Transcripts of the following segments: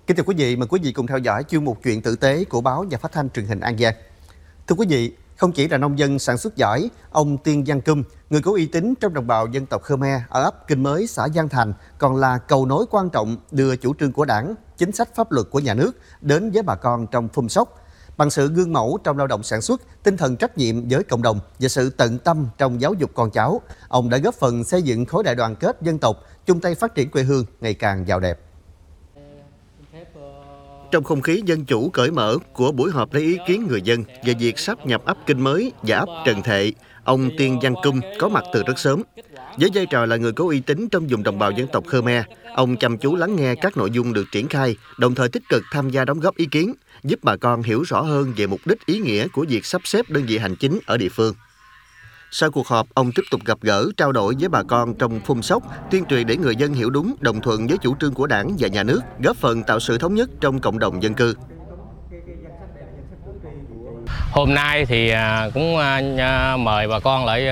Kính thưa quý vị, mời quý vị cùng theo dõi chuyên mục Chuyện tử tế của báo Nhà Phát thanh Truyền hình An Giang. Thưa quý vị, không chỉ là nông dân sản xuất giỏi, ông Tiên Giang Cum, người có uy tín trong đồng bào dân tộc Khmer ở ấp Kinh Mới, xã Giang Thành, còn là cầu nối quan trọng đưa chủ trương của Đảng, chính sách pháp luật của nhà nước đến với bà con trong phum sóc. Bằng sự gương mẫu trong lao động sản xuất, tinh thần trách nhiệm với cộng đồng và sự tận tâm trong giáo dục con cháu, ông đã góp phần xây dựng khối đại đoàn kết dân tộc, chung tay phát triển quê hương ngày càng giàu đẹp. Trong không khí dân chủ cởi mở của buổi họp lấy ý kiến người dân về việc sáp nhập ấp Kinh Mới và ấp Trần Thệ, ông Tiên Giang Cum có mặt từ rất sớm. Với vai trò là người có uy tín trong vùng đồng bào dân tộc Khmer, ông chăm chú lắng nghe các nội dung được triển khai, đồng thời tích cực tham gia đóng góp ý kiến, giúp bà con hiểu rõ hơn về mục đích ý nghĩa của việc sắp xếp đơn vị hành chính ở địa phương. Sau cuộc họp, ông tiếp tục gặp gỡ, trao đổi với bà con trong phum sóc, tuyên truyền để người dân hiểu đúng, đồng thuận với chủ trương của Đảng và nhà nước, góp phần tạo sự thống nhất trong cộng đồng dân cư. Hôm nay thì cũng mời bà con lại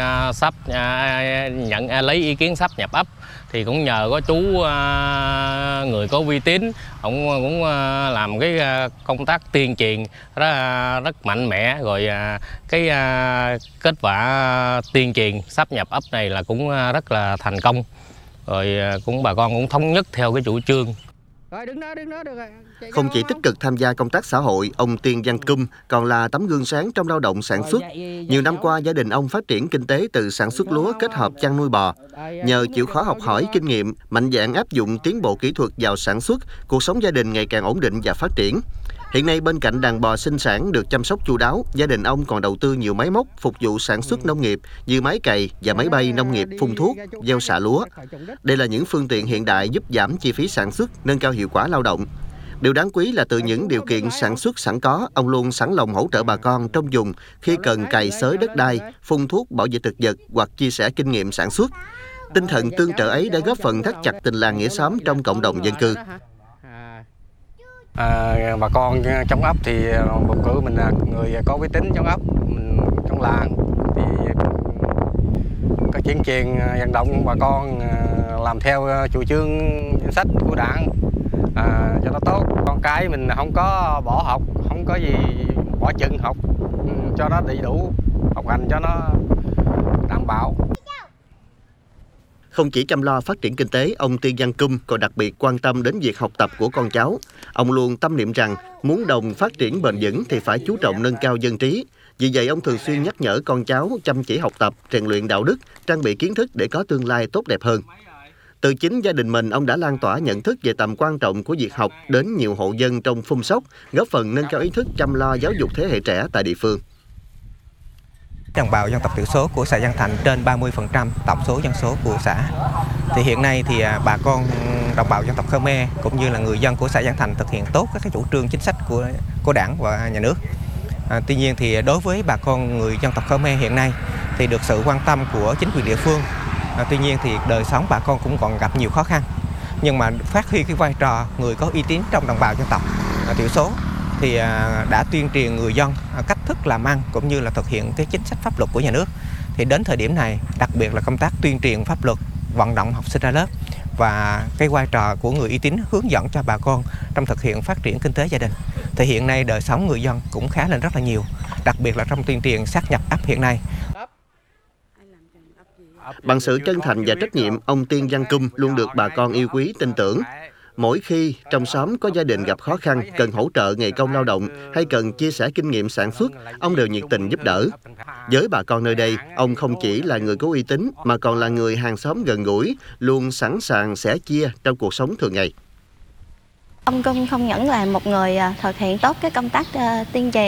lấy ý kiến sáp nhập ấp. Thì cũng nhờ có chú người có uy tín, ông cũng làm cái công tác tuyên truyền rất mạnh mẽ, rồi cái kết quả tuyên truyền sáp nhập ấp này là cũng rất là thành công, rồi cũng bà con cũng thống nhất theo cái chủ trương. Không chỉ tích cực tham gia công tác xã hội, ông Tiên Giang Cum còn là tấm gương sáng trong lao động sản xuất. Nhiều năm qua, gia đình ông phát triển kinh tế từ sản xuất lúa kết hợp chăn nuôi bò. Nhờ chịu khó học hỏi kinh nghiệm, mạnh dạn áp dụng tiến bộ kỹ thuật vào sản xuất, cuộc sống gia đình ngày càng ổn định và phát triển. Hiện nay, bên cạnh đàn bò sinh sản được chăm sóc chu đáo, gia đình ông còn đầu tư nhiều máy móc phục vụ sản xuất nông nghiệp như máy cày và máy bay nông nghiệp phun thuốc, gieo xạ lúa. Đây là những phương tiện hiện đại giúp giảm chi phí sản xuất, nâng cao hiệu quả lao động. Điều đáng quý là từ những điều kiện sản xuất sẵn có, ông luôn sẵn lòng hỗ trợ bà con trong vùng khi cần cày xới đất đai, phun thuốc bảo vệ thực vật hoặc chia sẻ kinh nghiệm sản xuất. Tinh thần tương trợ ấy đã góp phần thắt chặt tình làng nghĩa xóm trong cộng đồng dân cư. Bà con trong ấp thì bầu cử mình là người có uy tín trong ấp, trong làng thì có tuyên truyền vận động bà con làm theo chủ trương chính sách của Đảng cho nó tốt. Con cái mình không có bỏ học, không có gì bỏ chừng học, cho nó đầy đủ, học hành cho nó đảm bảo. Không chỉ chăm lo phát triển kinh tế, ông Tiên Giang Cum còn đặc biệt quan tâm đến việc học tập của con cháu. Ông luôn tâm niệm rằng muốn đồng phát triển bền vững thì phải chú trọng nâng cao dân trí. Vì vậy, ông thường xuyên nhắc nhở con cháu chăm chỉ học tập, rèn luyện đạo đức, trang bị kiến thức để có tương lai tốt đẹp hơn. Từ chính gia đình mình, ông đã lan tỏa nhận thức về tầm quan trọng của việc học đến nhiều hộ dân trong phum sóc, góp phần nâng cao ý thức chăm lo giáo dục thế hệ trẻ tại địa phương. Đồng bào dân tộc thiểu số của xã Giang Thành trên 30% tổng số dân số của xã. Thì hiện nay thì bà con đồng bào dân tộc Khmer cũng như là người dân của xã Giang Thành thực hiện tốt các cái chủ trương chính sách của Đảng và nhà nước. Tuy nhiên thì đối với bà con người dân tộc Khmer hiện nay thì được sự quan tâm của chính quyền địa phương. Tuy nhiên thì đời sống bà con cũng còn gặp nhiều khó khăn. Nhưng mà phát huy cái vai trò người có uy tín trong đồng bào dân tộc thiểu số thì đã tuyên truyền người dân cách thức làm ăn cũng như là thực hiện cái chính sách pháp luật của nhà nước. Thì đến thời điểm này, đặc biệt là công tác tuyên truyền pháp luật, vận động học sinh ra lớp và cái vai trò của người uy tín hướng dẫn cho bà con trong thực hiện phát triển kinh tế gia đình. Thì hiện nay đời sống người dân cũng khá lên rất là nhiều, đặc biệt là trong tuyên truyền sát nhập ấp hiện nay. Bằng sự chân thành và trách nhiệm, ông Tiên Giang Cum luôn được bà con yêu quý, tin tưởng. Mỗi khi trong xóm có gia đình gặp khó khăn, cần hỗ trợ ngày công lao động hay cần chia sẻ kinh nghiệm sản xuất, ông đều nhiệt tình giúp đỡ. Với bà con nơi đây, ông không chỉ là người có uy tín mà còn là người hàng xóm gần gũi, luôn sẵn sàng sẻ chia trong cuộc sống thường ngày. Ông Cum không những là một người thực hiện tốt cái công tác tuyên truyền